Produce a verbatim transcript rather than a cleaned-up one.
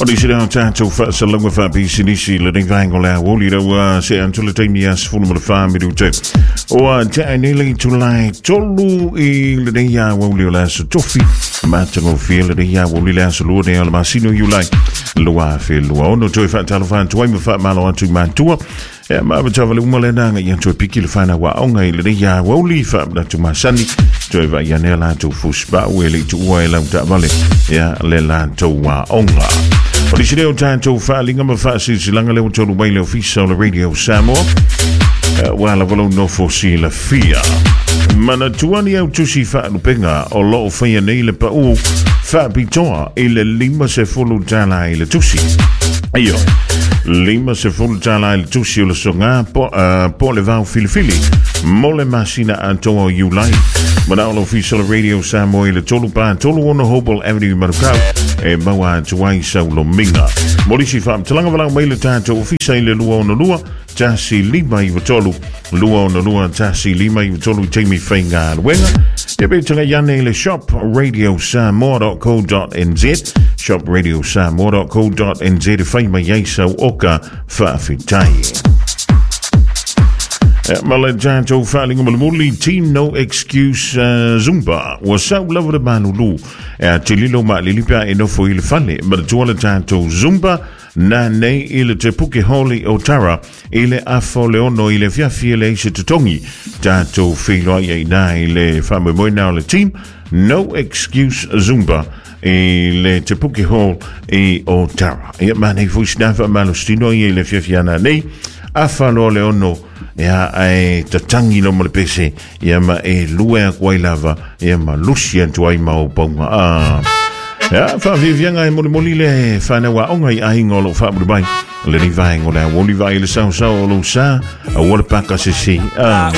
Odi sira tato fa salonga fa bisinisi le dingvangola woli do se antule temias funu le fami do te. O ta nili to like tolu I le dia woli la so tofi. Matango feel le dia woli la so lo de al masino you like. Loa feel lo no to fa talfan to me fa malo atu mantua. E ma ba tavale umale nanga ya to piki le fana wa onga le dia woli fa da to masani. To va yanela to fusba weli to oila ta vale. Ya le la to wa onga. Odi sireo tanto fa linga ma fa si langa le tolu baile official radio Samoa. Wala wala no fosi la fia. Mana tuani au tusi fa lupenga o lo fa ya nei le pa u fa bitoa ile lima se fulu tala ile tusi. Ayo. Lima se fulu tala ile tusi le songa po po le va filifili. Mole masina antoa you like. Mana all official radio Samoa ile tolu pa tolu ono Hopewell Avenue Marukau. E mawa tuai saulo minga. Morisi fam talanga wala maile tato ofisa ile lua ono lua tasi lima i watolu lua ono lua tasi lima i watolu temi whainga wenga. E be tanga yane ile shop radio samoa dot co dot n z shop radio samoa dot co dot n z whaima yaisau oka whaafitai. Mala janto faling muli team no excuse uh, Zumba was so love the manulu uh, tililo ma lilipia enofo il fale but tuala janto Zumba na ne ile te puke holy otara ile afo leono ile fia fiele se tutongi janto filo ye na ile fame moi na le team no excuse Zumba ile te puke hol e otara e mane fusnafa malostino ile fia fiana ne afalo leono ya ai tatangi no mole pese ya ma e lua kwa lava ya ma lucia tuai ma oponga ah ya fa vivianga e mole molile fa na wa onga ai ngolo fa bai le ni vai ngola woli vai le sa sa lo sa a wol pa ka se si ah